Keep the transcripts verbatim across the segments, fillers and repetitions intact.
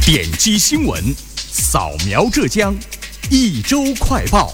点击新闻，扫描浙江，一周快报。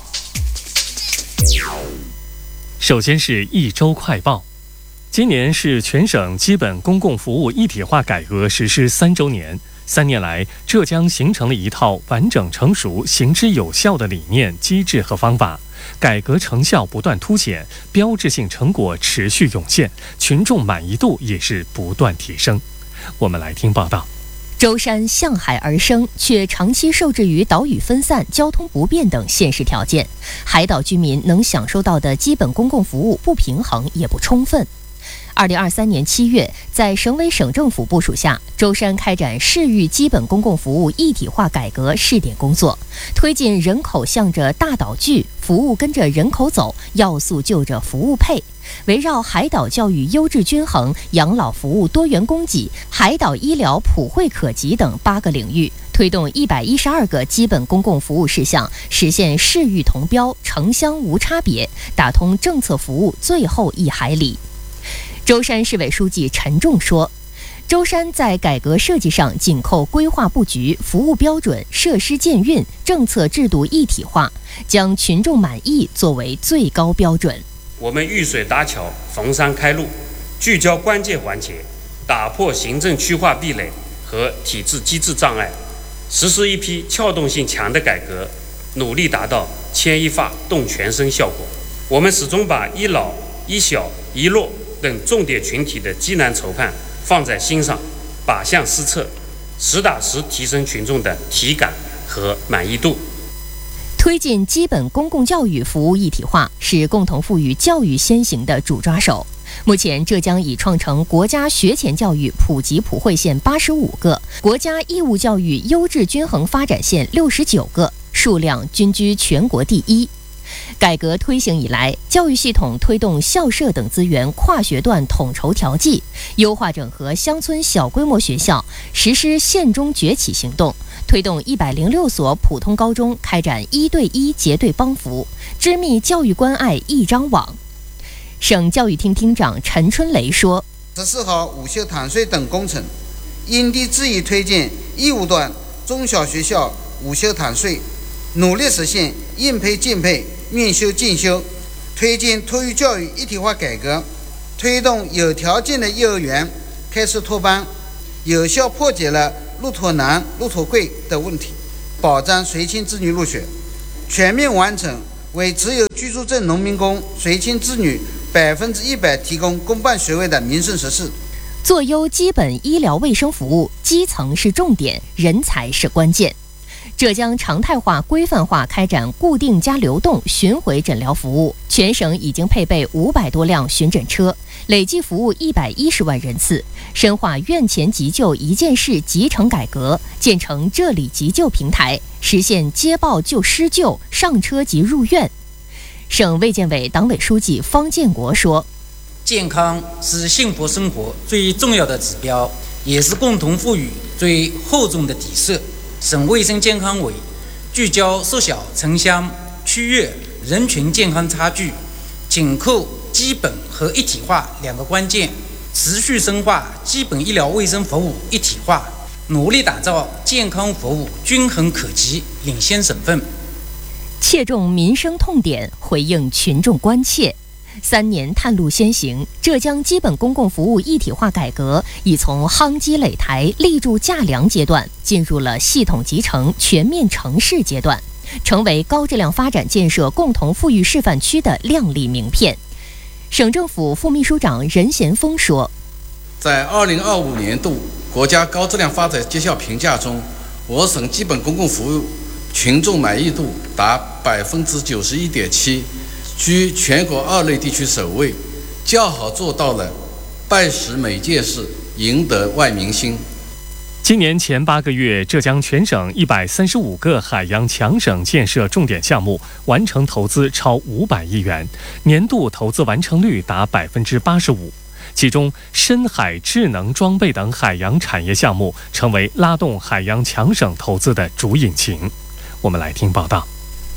首先是一周快报。今年是全省基本公共服务一体化改革实施三周年。三年来，浙江形成了一套完整成熟、行之有效的理念、机制和方法，改革成效不断凸显，标志性成果持续涌现，群众满意度也是不断提升。我们来听报道。 舟山向海而生，却长期受制于岛屿分散、交通不便等现实条件，海岛居民能享受到的基本公共服务不平衡也不充分。二零二三年七月，在省委省政府部署下，舟山开展市域基本公共服务一体化改革试点工作，推进人口向着大岛聚，服务跟着人口走，要素就着服务配，围绕海岛教育优质均衡、养老服务多元供给、海岛医疗普惠可及等八个领域，推动一百一十二个基本公共服务事项实现市域同标、城乡无差别，打通政策服务最后一海里。舟山市委书记陈仲说，舟山在改革设计上紧扣规划布局、服务标准、设施建运、政策制度一体化，将群众满意作为最高标准。 我们遇水搭桥，逢山开路，聚焦关键环节，打破行政区划壁垒和体制机制障碍，实施一批撬动性强的改革，努力达到牵一发动全身效果。我们始终把一老、一小、一弱等重点群体的艰难筹盼放在心上，靶向施策，实打实提升群众的体感和满意度。 推进基本公共教育服务一体化是共同富裕教育先行的主抓手。目前，浙江已创成国家学前教育普及普惠县八十五个，国家义务教育优质均衡发展县六十九个，数量均居全国第一。改革推行以来，教育系统推动校舍等资源跨学段统筹调剂，优化整合乡村小规模学校，实施县中崛起行动，推动一百零六所普通高中开展一对一结对帮扶，织密教育关爱一张网。省教育厅厅长陈春雷说， 实施好午休躺睡等工程，因地制宜推进义务段中小学校午休躺睡，努力实现应配尽配、面修进修，推进托育教育一体化改革，推动有条件的幼儿园开设托班，有效破解了路托难、路托贵的问题，保障随亲子女入学，全面完成为持有居住证农民工随亲子女百分之一百提供公办学位的民生实事。 做优基本医疗卫生服务，基层是重点，人才是关键。浙江常态化、规范化开展固定加流动巡回诊疗服务，全省已经配备五百多辆巡诊车，累计服务一百一十万人次，深化院前急救一件事集成改革，建成这里急救平台，实现接报就施救、上车即入院。省卫健委党委书记方建国说， 健康是幸福生活最重要的指标，也是共同富裕最厚重的底色。省卫生健康委聚焦缩小城乡区域人群健康差距，紧扣基本和一体化两个关键，持续深化基本医疗卫生服务一体化，努力打造健康服务均衡可及，领先省份。 切中民生痛点，回应群众关切。三年探路先行，浙江基本公共服务一体化改革已从夯基垒台、立柱架梁阶段，进入了系统集成、全面成事阶段，成为高质量发展建设共同富裕示范区的亮丽名片。省政府副秘书长任贤峰说， 在二零二五年度国家高质量发展绩效评价中，我省基本公共服务群众满意度达百分之九十一点七，居全国二类地区首位，较好做到了办实每件事，赢得万民心。 今年前八个月，浙江全省一百三十五个海洋强省建设重点项目完成投资超五百亿元，年度投资完成率达百分之八十五。其中，深海智能装备等海洋产业项目成为拉动海洋强省投资的主引擎。我们来听报道。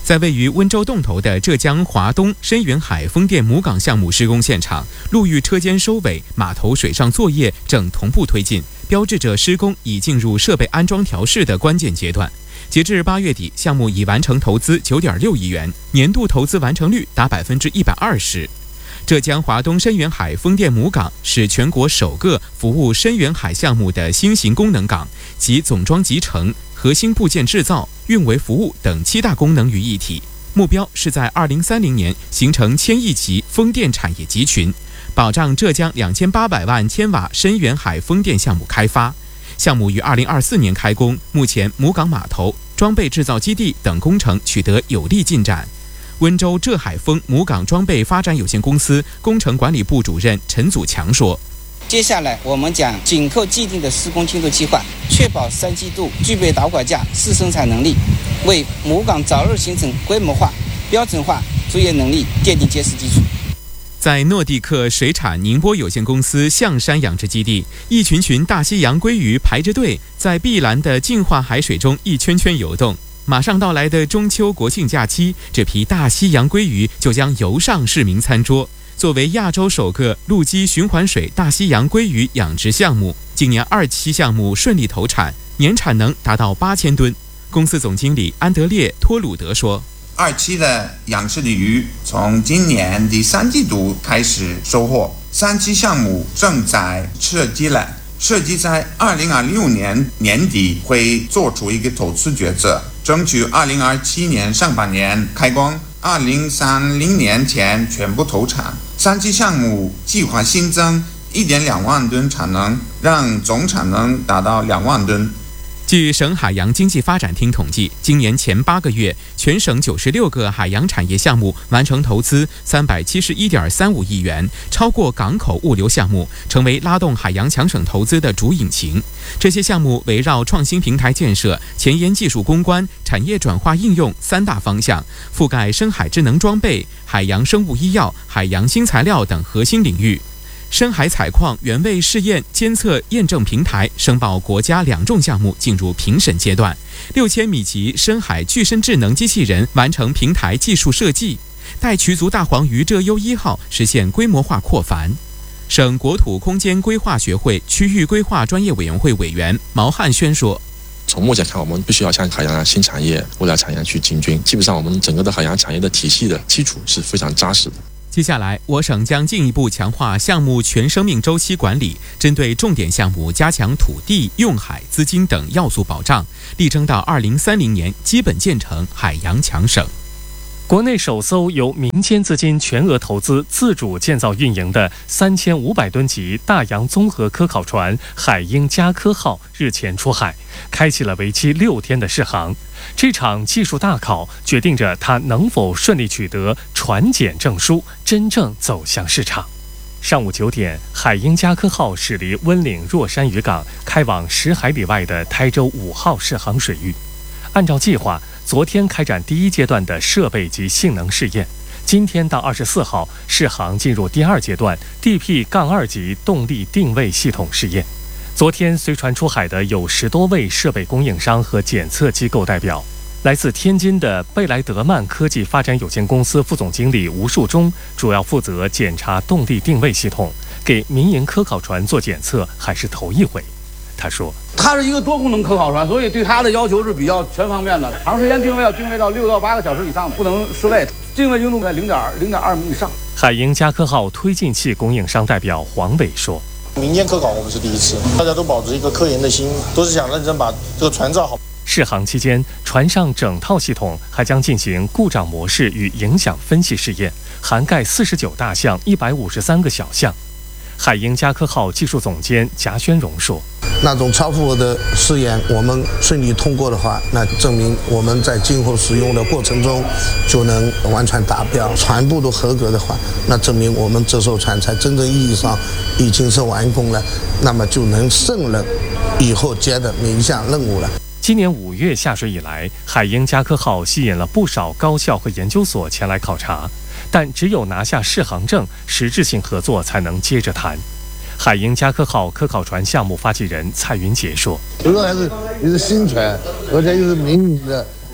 在位于温州洞头的浙江华东深远海风电母港项目施工现场，陆域车间收尾，码头水上作业正同步推进，标志着施工已进入设备安装调试的关键阶段。截至八月底，项目已完成投资九点六亿元，年度投资完成率达百分之一百二十。浙江华东深远海风电母港是全国首个服务深远海项目的新型功能港，集总装集成、核心部件制造、运维服务等七大功能于一体。目标是在二零三零年形成千亿级风电产业集群，保障浙江两千八百万千瓦深远海风电项目开发。项目于二零二四年开工，目前母港码头、装备制造基地等工程取得有力进展。温州浙海丰母港装备发展有限公司工程管理部主任陈祖强说： 接下来我们将紧扣既定的施工进度计划，确保三季度具备导管架试生产能力，为母港早日形成规模化、标准化作业能力奠定坚实基础。 在诺地克水产宁波有限公司象山养殖基地，一群群大西洋鲑鱼排着队，在碧蓝的净化海水中一圈圈游动。马上到来的中秋国庆假期，这批大西洋鲑鱼就将游上市民餐桌。作为亚洲首个陆基循环水大西洋鲑鱼养殖项目，今年二期项目顺利投产，年产能达到八千吨。公司总经理安德烈·托鲁德说： 二期的养殖的鱼从今年第三季度开始收获，三期项目正在设计了，设计在二零二六年年底会做出一个投资决策，争取二零二七年上半年开工，二零三零年前全部投产。三期项目计划新增一点两万吨产能，让总产能达到两万吨。 据省海洋经济发展厅统计，今年前八个月，全省九十六个海洋产业项目完成投资三百七十一点三五亿元，超过港口物流项目，成为拉动海洋强省投资的主引擎。这些项目围绕创新平台建设、前沿技术攻关、产业转化应用三大方向，覆盖深海智能装备、海洋生物医药、海洋新材料等核心领域。深海采矿原位试验监测验证平台申报国家两重项目进入评审阶段，六千米级深海具身智能机器人完成平台技术设计，待渠族大黄鱼浙优一号实现规模化扩繁。省国土空间规划学会区域规划专业委员会委员毛汉轩说： 从目前看，我们必须要向海洋新产业、未来产业去进军。基本上，我们整个的海洋产业的体系的基础是非常扎实的。 接下来，我省将进一步强化项目全生命周期管理，针对重点项目加强土地、用海、资金等要素保障，力争到二零三零年基本建成海洋强省。 国内首艘由民间资金全额投资、自主建造运营的三千五百吨级大洋综合科考船“海鹰加科号”日前出海，开启了为期六天的试航。这场技术大考决定着它能否顺利取得船检证书，真正走向市场。上午九点，海鹰加科号驶离温岭若山渔港，开往十海里外的台州五号试航水域。按照计划，昨天开展第一阶段的设备及性能试验，今天到二十四号试航进入第二阶段 D P 二级动力定位系统试验。昨天随船出海的有十多位设备供应商和检测机构代表。来自天津的贝莱德曼科技发展有限公司副总经理吴树忠主要负责检查动力定位系统，给民营科考船做检测还是头一回。他说：“ 它是一个多功能科考船，所以对它的要求是比较全方面的。长时间定位要定位到六到八个小时以上，不能失位，定位精度在零点零点二米以上。” 海鹰加科号推进器供应商代表黄伟说：“ 民间科考我们是第一次，大家都保持一个科研的心，都是想认真把这个船造好。” 试航期间，船上整套系统还将进行故障模式与影响分析试验，涵盖四十九大项、一百五十三个小项。海鹰加科号技术总监贾宣荣说：“ 那种超负荷的试验，我们顺利通过的话，那证明我们在今后使用的过程中就能完全达标。全部都合格的话，那证明我们这艘船才真正意义上已经是完工了，那么就能胜任以后接的每一项任务了。” 今年五月下水以来，海鹰加科号吸引了不少高校和研究所前来考察，但只有拿下试航证，实质性合作才能接着谈。海鹰加科号科考船项目发起人蔡云杰说：“ 主要还是一是新船，而且又是民营的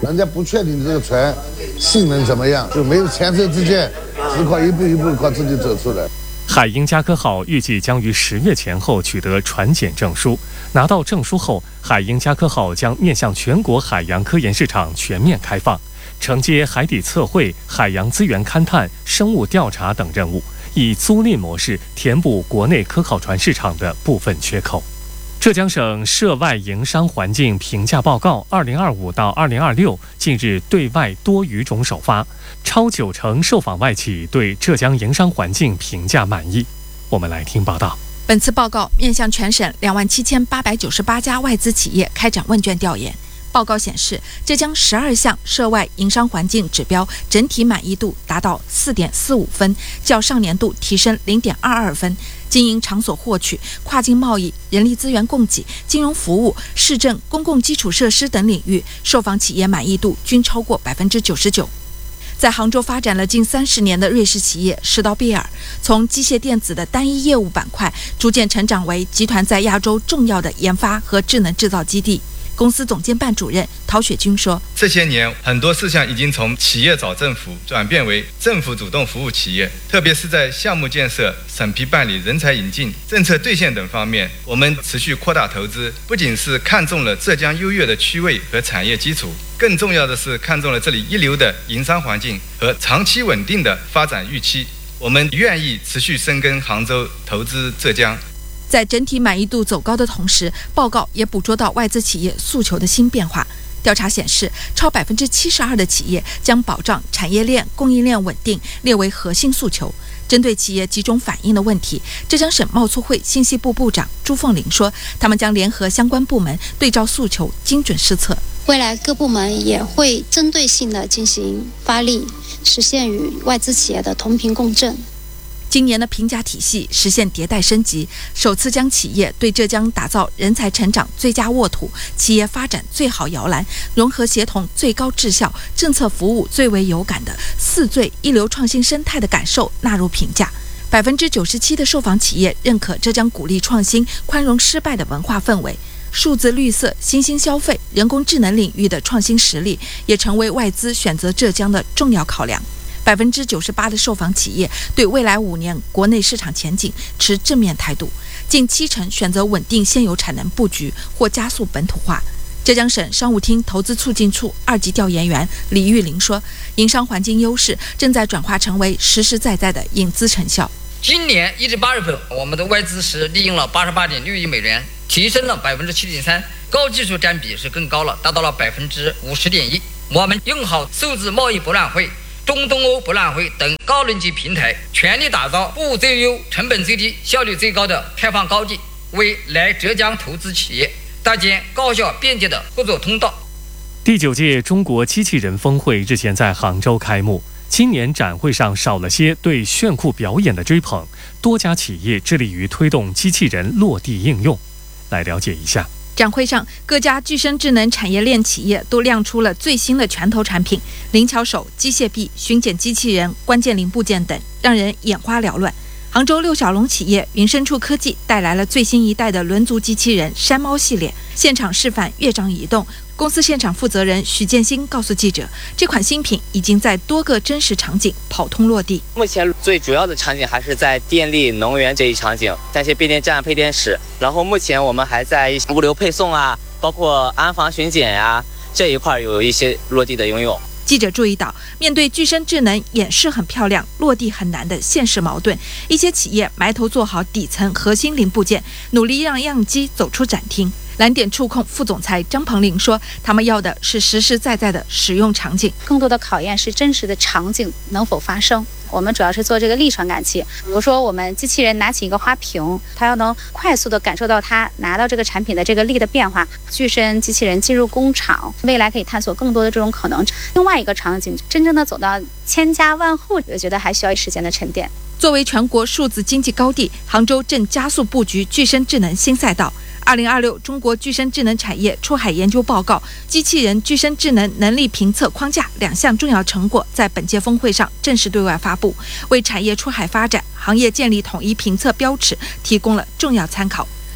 人家不确定这个船性能怎么样，就没有前车之鉴，只靠一步一步靠自己走出来。 海鹰加科号预计将于十月前后取得船检证书，拿到证书后，海鹰加科号将面向全国海洋科研市场全面开放，承接海底测绘、海洋资源勘探、生物调查等任务，以租赁模式填补国内科考船市场的部分缺口。浙江省涉外营商环境评价报告二零二五到二零二六近日对外多语种首发，超九成受访外企对浙江营商环境评价满意。我们来听报道。 本次报告面向全省两万七千八百九十八家外资企业开展问卷调研。报告显示，浙江十二项涉外营商环境指标整体满意度达到四点四五分，较上年度提升零点二二分。经营场所获取、跨境贸易、人力资源供给、金融服务、市政、公共基础设施等领域，受访企业满意度均超过百分之九十九。在杭州发展了近三十年的瑞士企业施道贝尔，从机械电子的单一业务板块，逐渐成长为集团在亚洲重要的研发和智能制造基地。公司总监办主任陶雪军说：“ 这些年，很多事项已经从企业找政府转变为政府主动服务企业，特别是在项目建设、审批办理、人才引进、政策兑现等方面，我们持续扩大投资。不仅是看中了浙江优越的区位和产业基础，更重要的是看中了这里一流的营商环境和长期稳定的发展预期。我们愿意持续深耕杭州，投资浙江。” 在整体满意度走高的同时，报告也捕捉到外资企业诉求的新变化。调查显示，超百分之七十二的企业将保障产业链、供应链稳定列为核心诉求。针对企业集中反映的问题，浙江省贸促会信息部部长朱凤玲说，他们将联合相关部门对照诉求，精准施策。 未来各部门也会针对性的进行发力，实现与外资企业的同频共振。 今年的评价体系实现迭代升级，首次将企业对浙江打造人才成长最佳沃土、企业发展最好摇篮、融合协同最高质效、政策服务最为有感的四最一流创新生态的感受纳入评价。百分之九十七的受访企业认可浙江鼓励创新、宽容失败的文化氛围。数字绿色、新兴消费、人工智能领域的创新实力也成为外资选择浙江的重要考量。百分之九十八的受访企业对未来五年国内市场前景持正面态度，近七成选择稳定现有产能布局或加速本土化。浙江省商务厅投资促进处二级调研员李玉林说，营商环境优势正在转化成为实实在在的引资成效。 今年一至八月份，我们的外资是利用了八十八点六亿美元，提升了百分之七点三，高技术占比是更高了，达到了百分之五十点一。我们用好数字贸易博览会、中东欧博览会等高能级平台，全力打造服务最优、成本最低、效率最高的开放高地，为来浙江投资企业搭建高效便捷的合作通道。 第九届中国机器人峰会日前在杭州开幕。今年展会上少了些对炫酷表演的追捧，多家企业致力于推动机器人落地应用。来了解一下。 展会上，各家具身智能产业链企业都亮出了最新的拳头产品，灵巧手、机械臂、巡检机器人、关键零部件等，让人眼花缭乱。杭州六小龙企业云深处科技带来了最新一代的轮足机器人山猫系列，现场示范乐章移动。公司现场负责人许建新告诉记者，这款新品已经在多个真实场景跑通落地。 目前最主要的场景还是在电力、能源这一场景，像一些变电站、配电室。然后目前我们还在物流配送啊，包括安防巡检呀、啊、这一块有一些落地的应用。 记者注意到，面对具身智能演示很漂亮、落地很难的现实矛盾，一些企业埋头做好底层核心零部件，努力让样机走出展厅。蓝点触控副总裁张鹏林说，他们要的是实实在在的使用场景， 更多的考验是真实的场景能否发生。我们主要是做这个力传感器，比如说我们机器人拿起一个花瓶，它要能快速的感受到它拿到这个产品的这个力的变化。具身机器人进入工厂，未来可以探索更多的这种可能。另外一个场景，真正的走到千家万户，我觉得还需要时间的沉淀。 作为全国数字经济高地，杭州正加速布局具身智能新赛道。二零二六中国具身智能产业出海研究报告、机器人具身智能能力评测框架两项重要成果在本届峰会上正式对外发布，为产业出海发展、行业建立统一评测标尺提供了重要参考。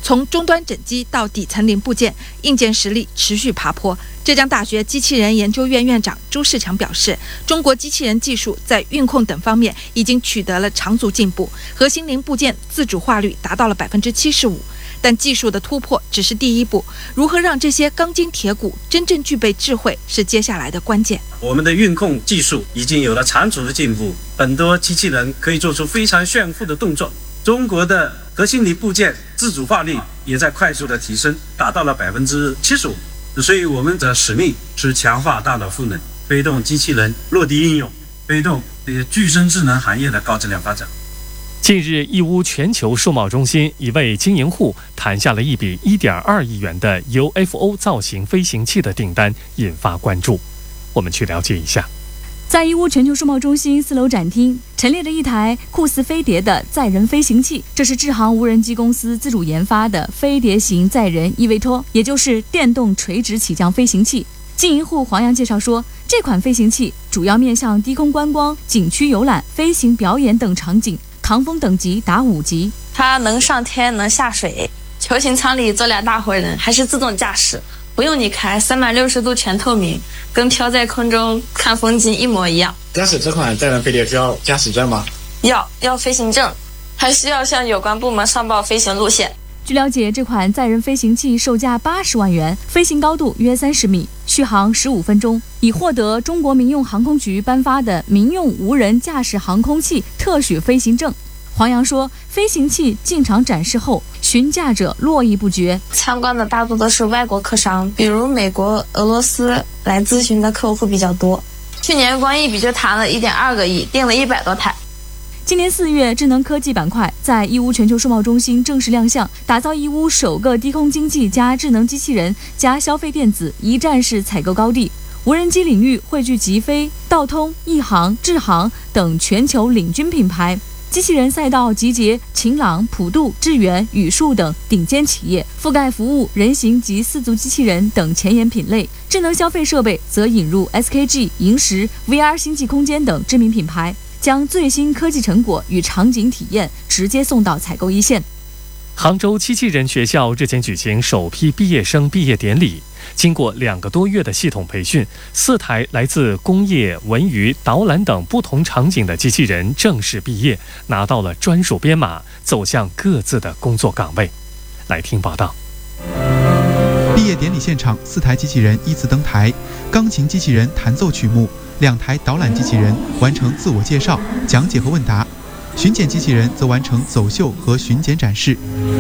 从终端整机到底层零部件，硬件实力持续爬坡。浙江大学机器人研究院院长朱世强表示，中国机器人技术在运控等方面已经取得了长足进步，核心零部件自主化率达到了百分之七十五。但技术的突破只是第一步，如何让这些钢筋铁骨真正具备智慧，是接下来的关键。 我们的运控技术已经有了长足的进步，很多机器人可以做出非常炫酷的动作。中国的核心零部件自主化率也在快速的提升，达到了百分之七十五。所以我们的使命是强化大脑赋能，推动机器人落地应用，推动这些具身智能行业的高质量发展。 近日，义乌全球数贸中心一位经营户谈下了一笔一点二亿元的 U F O 造型飞行器的订单，引发关注。我们去了解一下。 在义乌全球数贸中心四楼展厅陈列着一台酷似飞碟的载人飞行器，这是智航无人机公司自主研发的飞碟型载人 E V T O， 也就是电动垂直起降飞行器。经营户黄洋介绍说，这款飞行器主要面向低空观光、景区游览、飞行表演等场景，抗风等级达五级。 它能上天，能下水，球形舱里坐俩大活人，还是自动驾驶，不用你开，三百六十度全透明，跟飘在空中看风景一模一样。 驾驶这款载人飞碟需要驾驶证吗？ 要，要飞行证，还需要向有关部门上报飞行路线。 据了解，这款载人飞行器售价八十万元，飞行高度约三十米，续航十五分钟，已获得中国民用航空局颁发的民用无人驾驶航空器特许飞行证。黄洋说，飞行器进场展示后，询价者络绎不绝， 参观的大多都是外国客商，比如美国、俄罗斯来咨询的客户比较多。去年光一笔就谈了一点二个亿，订了一百多台。 今年四月，智能科技板块在义乌全球数贸中心正式亮相，打造义乌首个低空经济加智能机器人加消费电子一站式采购高地。无人机领域汇聚极飞、道通、亿航、智航等全球领军品牌。机器人赛道集结晴朗、普渡、智源、宇树等顶尖企业，覆盖服务、人形及四足机器人等前沿品类。智能消费设备则引入 S K G、萤石、V R 星际空间等知名品牌，将最新科技成果与场景体验直接送到采购一线。 杭州机器人学校日前举行首批毕业生毕业典礼，经过两个多月的系统培训，四台来自工业、文娱、导览等不同场景的机器人正式毕业，拿到了专属编码，走向各自的工作岗位。来听报道。 毕业典礼现场，四台机器人依次登台，钢琴机器人弹奏曲目，两台导览机器人完成自我介绍、讲解和问答，巡检机器人则完成走秀和巡检展示。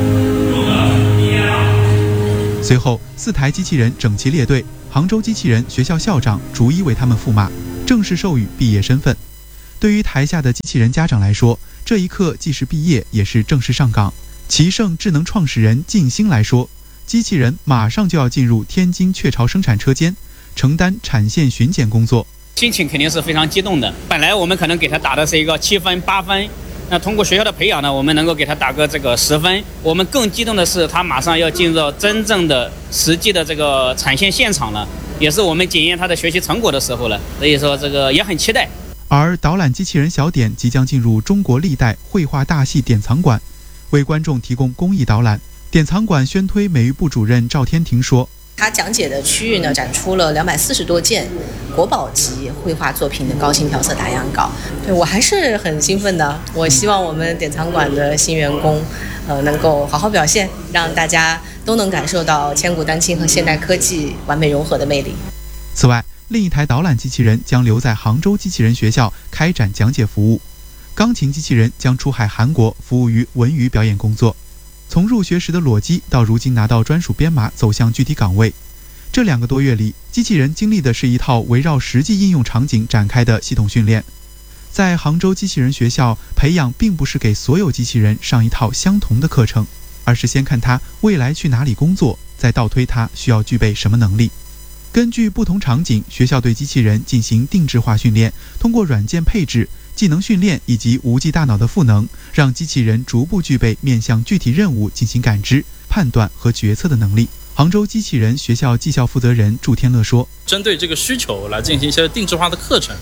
随后，四台机器人整齐列队，杭州机器人学校校长逐一为他们赋码，正式授予毕业身份。对于台下的机器人家长来说，这一刻既是毕业，也是正式上岗。奇胜智能创始人靳兴来说，机器人马上就要进入天津雀巢生产车间，承担产线巡检工作。 心情肯定是非常激动的。本来我们可能给他打的是一个七分、八分。那通过学校的培养呢，我们能够给他打个这个十分。我们更激动的是，他马上要进入到真正的实际的这个产线现场了，也是我们检验他的学习成果的时候了。所以说，这个也很期待。 而导览机器人小点即将进入中国历代绘画大戏典藏馆，为观众提供公益导览。典藏馆宣推美育部主任赵天庭说， 他讲解的区域呢，展出了两百四十多件国宝级绘画作品的高清调色打样稿。对，我还是很兴奋的。我希望我们典藏馆的新员工，呃，能够好好表现，让大家都能感受到千古丹青和现代科技完美融合的魅力。 此外，另一台导览机器人将留在杭州机器人学校开展讲解服务，钢琴机器人将出海韩国，服务于文娱表演工作。从入学时的裸机到如今拿到专属编码，走向具体岗位，这两个多月里，机器人经历的是一套围绕实际应用场景展开的系统训练。在杭州机器人学校培养，并不是给所有机器人上一套相同的课程，而是先看他未来去哪里工作，再倒推他需要具备什么能力。根据不同场景，学校对机器人进行定制化训练，通过软件配置、技能训练以及无际大脑的赋能，让机器人逐步具备面向具体任务进行感知、判断和决策的能力。杭州机器人学校技校负责人祝天乐说， 针对这个需求来进行一些定制化的课程，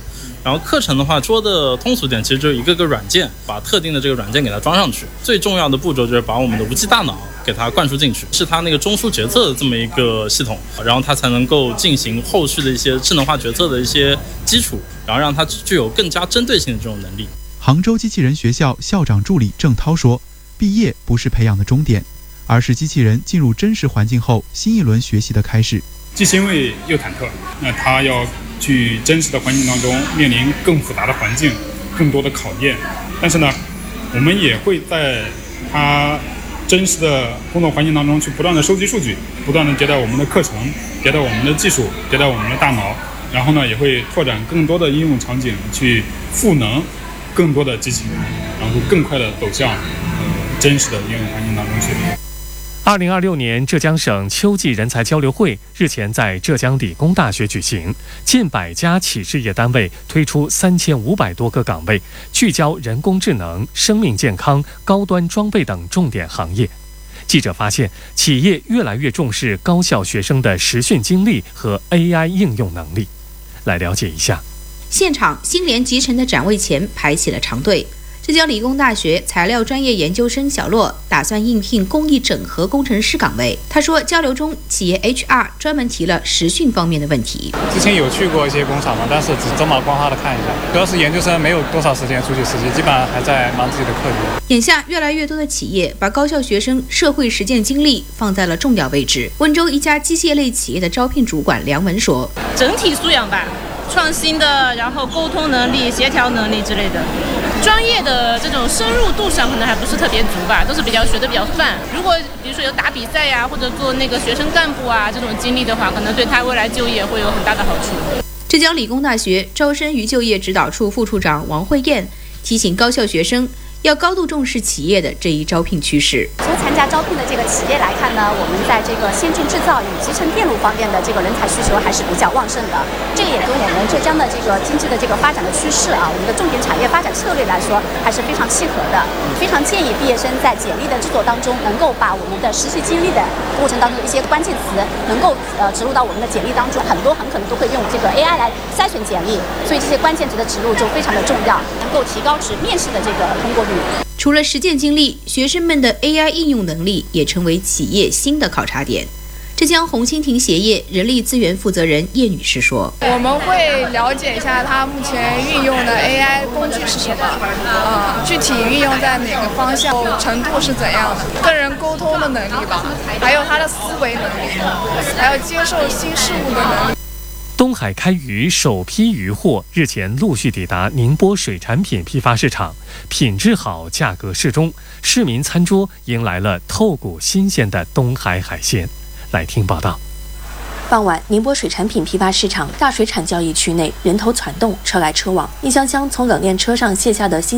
然后课程的话说的通俗点，其实就是一个个软件，把特定的这个软件给它装上去。最重要的步骤就是把我们的无机大脑给它灌输进去，是它那个中枢决策的这么一个系统，然后它才能够进行后续的一些智能化决策的一些基础，然后让它具有更加针对性的这种能力。 杭州机器人学校校长助理郑涛说，毕业不是培养的终点，而是机器人进入真实环境后新一轮学习的开始。 既欣慰又忐忑，那他要去真实的环境当中面临更复杂的环境，更多的考验。但是呢，我们也会在他真实的工作环境当中去不断的收集数据，不断的迭代我们的课程，迭代我们的技术，迭代我们的大脑，然后呢，也会拓展更多的应用场景，去赋能更多的机器人，然后更快的走向呃真实的应用环境当中去。 二零二六年浙江省秋季人才交流会日前在浙江理工大学举行，近百家企事业单位推出三千五百多个岗位，聚焦人工智能、生命健康、高端装备等重点行业。记者发现，企业越来越重视高校学生的实训经历和 A I 应用能力。来了解一下。 现场新联集成的展位前排起了长队。浙江理工大学材料专业研究生小洛打算应聘工艺整合工程师岗位。他说，交流中企业 H R 专门提了实训方面的问题。 之前有去过一些工厂嘛，但是只走马观花的看一下，主要是研究生没有多少时间出去实习，基本上还在忙自己的课题。 眼下，越来越多的企业把高校学生社会实践经历放在了重要位置。温州一家机械类企业的招聘主管梁文说：“ 整体素养吧，创新的，然后沟通能力、协调能力之类的。专业的这种深入度上可能还不是特别足吧，都是比较学的比较泛。如果比如说有打比赛呀、啊，或者做那个学生干部啊这种经历的话，可能对他未来就业会有很大的好处。” 浙江理工大学招生与就业指导处副处长王慧燕提醒高校学生要高度重视企业的这一招聘趋势。 从参加招聘的这个企业来看呢，我们在这个先进制造与集成电路方面的这个人才需求还是比较旺盛的。这也跟我们浙江的这个经济的这个发展的趋势啊，我们的重点产业发展策略来说，还是非常契合的。非常建议毕业生在简历的制作当中，能够把我们的实习经历的过程当中的一些关键词，能够呃植入到我们的简历当中。很多很可能都会用这个 A I 来筛选简历，所以这些关键词的植入就非常的重要，能够提高至面试的这个通过率。 除了实践经历，学生们的 A I 应用能力也成为企业新的考察点。浙江红蜻蜓鞋业人力资源负责人叶女士说：“ 我们会了解一下它目前运用的 A I 工具是什么，呃，具体运用在哪个方向，程度是怎样的，跟人沟通的能力吧，还有他的思维能力，还有接受新事物的能力。” 东海开鱼首批鱼货日前陆续抵达宁波水产品批发市场，品质好，价格适中，市民餐桌迎来了透骨新鲜的东海海鲜。来听报道。 傍晚，宁波水产品批发市场大水产交易区内人头攒动，车来车往，一箱箱从冷链车上卸下的新